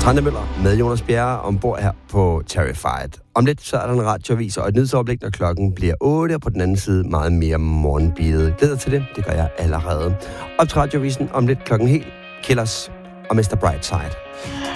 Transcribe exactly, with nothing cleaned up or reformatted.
Trane Møller med Jonas Bjerre ombord her på Terrified. Om lidt så er der en radioavis og et nyhedsoverblik, når klokken bliver otte, og på den anden side meget mere morgenbide. Glæder til det, det gør jeg allerede. Op til radioavisen om lidt klokken helt, Killers og mister Brightside.